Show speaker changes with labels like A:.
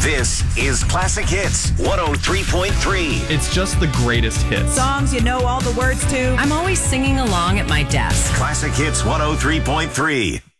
A: This is Classic Hits 103.3.
B: It's just the greatest hits.
C: Songs you know all the words to.
D: I'm always singing along at my desk.
A: Classic Hits 103.3.